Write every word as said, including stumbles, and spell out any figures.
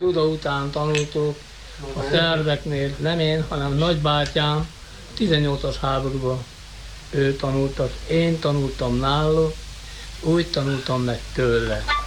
Judo után tanultuk a szerveknél, nem én, hanem nagybátyám, tizennyolcas háborúban ő tanultak, én tanultam nála, úgy tanultam meg tőle.